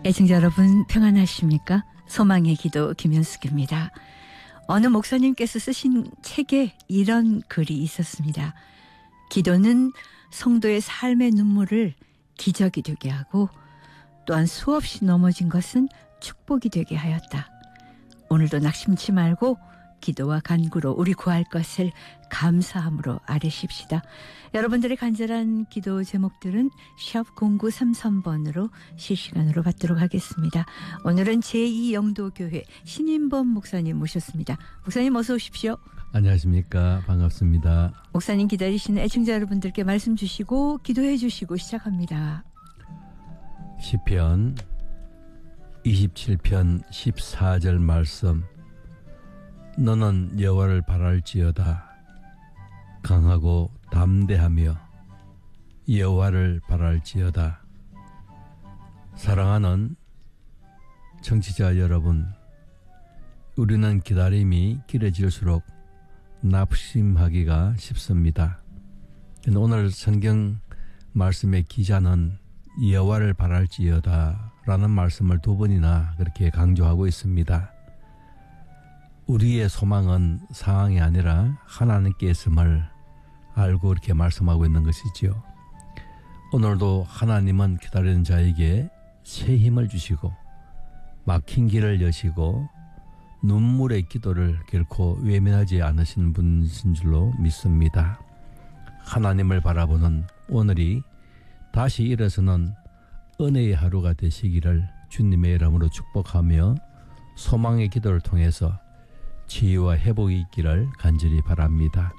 애청자 여러분 평안하십니까? 소망의 기도 김현숙입니다. 어느 목사님께서 쓰신 책에 이런 글이 있었습니다. 기도는 성도의 삶의 눈물을 기적이 되게 하고 또한 수없이 넘어진 것은 축복이 되게 하였다. 오늘도 낙심치 말고 기도와 간구로 우리 구할 것을 감사함으로 아뢰십시다. 여러분들의 간절한 기도 제목들은 샵 0933번으로 실시간으로 받도록 하겠습니다. 오늘은 제2영도교회 신인범 목사님 모셨습니다. 목사님 어서 오십시오. 안녕하십니까. 반갑습니다. 목사님 기다리시는 애청자 여러분들께 말씀 주시고 기도해 주시고 시작합니다. 시편 27편 14절 말씀. 너는 여호와를 바랄지어다. 강하고 담대하며 여호와를 바랄지어다. 사랑하는 청취자 여러분, 우리는 기다림이 길어질수록 낙심하기가 쉽습니다. 오늘 성경 말씀의 기자는 여호와를 바랄지어다 라는 말씀을 두 번이나 그렇게 강조하고 있습니다. 우리의 소망은 상황이 아니라 하나님께 있음을 알고 이렇게 말씀하고 있는 것이지요. 오늘도 하나님은 기다리는 자에게 새 힘을 주시고 막힌 길을 여시고 눈물의 기도를 결코 외면하지 않으신 분이신 줄로 믿습니다. 하나님을 바라보는 오늘이 다시 일어서는 은혜의 하루가 되시기를 주님의 이름으로 축복하며 소망의 기도를 통해서 치유와 회복이 있기를 간절히 바랍니다.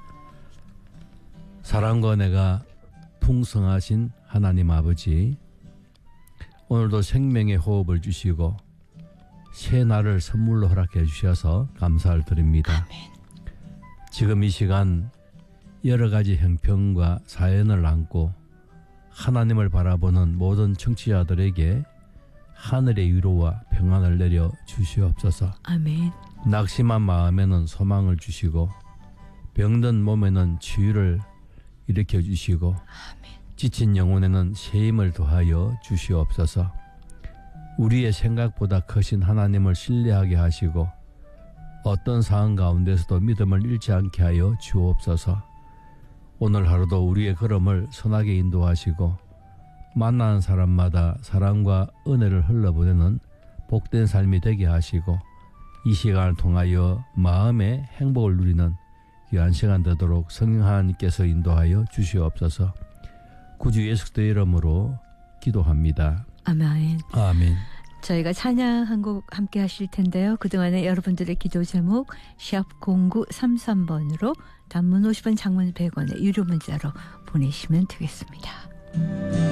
사랑과 은혜가 풍성하신 하나님 아버지, 오늘도 생명의 호흡을 주시고 새 날을 선물로 허락해 주셔서 감사를 드립니다. 아멘. 지금 이 시간 여러 가지 형편과 사연을 안고 하나님을 바라보는 모든 청취자들에게 하늘의 위로와 평안을 내려 주시옵소서. 아멘. 낙심한 마음에는 소망을 주시고 병든 몸에는 치유를 일으켜 주시고 지친 영혼에는 새 힘을 더하여 주시옵소서. 우리의 생각보다 크신 하나님을 신뢰하게 하시고 어떤 상황 가운데서도 믿음을 잃지 않게 하여 주옵소서. 오늘 하루도 우리의 걸음을 선하게 인도하시고 만나는 사람마다 사랑과 은혜를 흘러보내는 복된 삶이 되게 하시고 이 시간을 통하여 마음의 행복을 누리는 귀한 시간 되도록 성령 하나님께서 인도하여 주시옵소서. 구주 예수 그리스도의 이름으로 기도합니다. 아멘. 아멘. 저희가 찬양 한 곡 함께 하실 텐데요. 그동안에 여러분들의 기도 제목 샵 0933번으로 단문 50원, 장문 100원의 유료 문자로 보내시면 되겠습니다.